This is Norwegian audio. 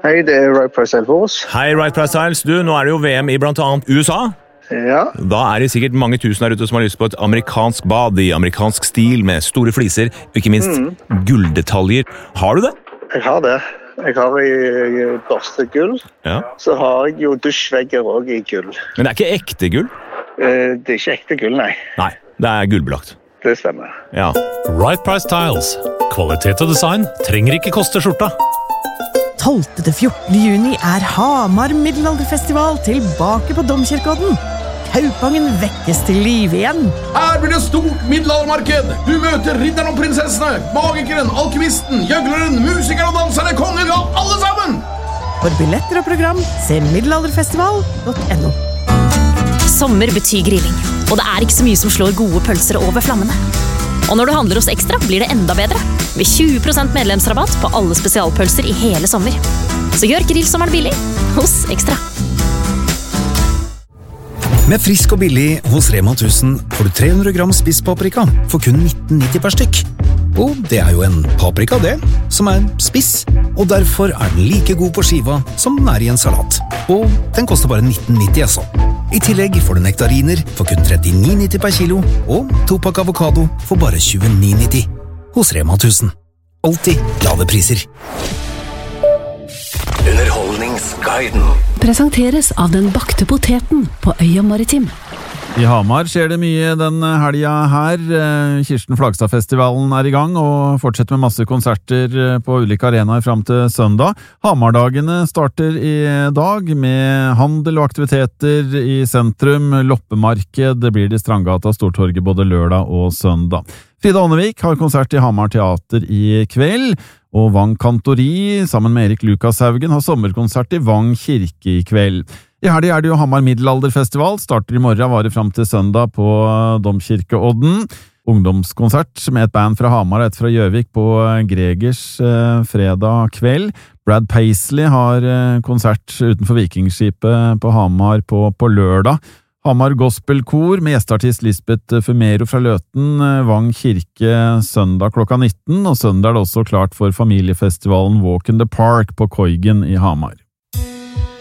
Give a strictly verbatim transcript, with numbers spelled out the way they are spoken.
Hei, det er Right Price Styles. Hei, Right Price Styles. Du, nå er det jo V M i blant annet U S A. Ja. Da er det sikkert mange tusen der ute som har lyst på et amerikansk bad i amerikansk stil med store fliser, og ikke minst mm. gulldetaljer. Har du det? Jeg har det. Jeg har i børste gull. Ja. Så har jeg jo dusjvegger også i gull. Men det er ikke ekte gull? Eh, det er ikke ekte gull, nei. Nei, det er gullbelagt. Det stemmer. Ja. Right Price Tiles. Kvalitet og design trenger ikke koste skjorta. tolvte til fjortende juni er Hamar Middelalderfestival tilbake på Domkirkeodden. Kaupangen vekkes til liv igjen. Her blir det stort middelaldermarked. Du møter ridderen og prinsessene, magikeren, alkymisten, gjøgleren, musikeren og danserne, kongen og alle sammen! For billetter og program, se middelalderfestival punktum no. Sommer betyr grilling, og det er ikke så mye som slår gode pølser over flammene. Og når du handler hos Ekstra, blir det enda bedre. Med tjue prosent medlemsrabatt på alle spesialpølser i hele sommer. Så gjør grillsommeren billig hos Ekstra. Med frisk og billig hos Rema tusen får du tre hundre gram spisspaprika for kun nitten nitti per stykk. Og det er jo en paprika det, som er spiss, og derfor er den like god på skiva som den er i en salat. Og den koster bare nitten nitti altså. I tillegg får du nektariner for kun trettini nitti per kilo, og to pakk avokado for bare tjueni nitti. Hos Rema tusen. Alltid lave priser. Underholdningsguiden presenteres av den bakte poteten på Øya Maritim. I Hamar skjer det mye den helga her. Kirsten Flagstad-festivalen er i gang og fortsetter med masse konserter på ulike arenaer fram til søndag. Hamardagene starter i dag med handel og aktiviteter i sentrum, loppemarked. Det blir det i Strandgata Stortorget både lørdag og søndag. Frida Ånnevik har konsert i Hamar Teater i kveld, og Vang Kantori sammen med Erik Lukas Haugen har sommerkonsert i Vang Kirke i kveld. I helgen er det jo Hamar Middelalderfestival, starter i morgen, varer fram til søndag på Domkirkeodden. Ungdomskonsert med et band fra Hamar og et fra Gjøvik på Gregers eh, fredag kveld. Brad Paisley har eh, konsert utenfor Vikingskipet på Hamar på, på lørdag. Hamar Gospelkor med gjesteartist Lisbeth Fumero fra Løten, Vang Kirke søndag klokka nitten, og søndag er det også klart for familiefestivalen Walk in the Park på Koigen i Hamar.